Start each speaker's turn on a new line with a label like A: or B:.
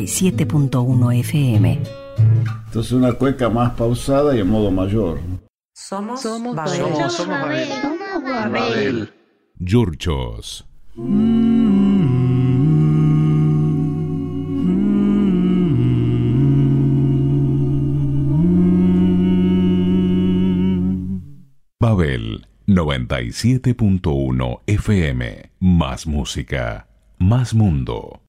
A: 97.1 FM.
B: Entonces una cueca más pausada y en modo mayor.
C: Somos Babel.
D: Yurchos. Babel 97.1 FM. Más música, más mundo.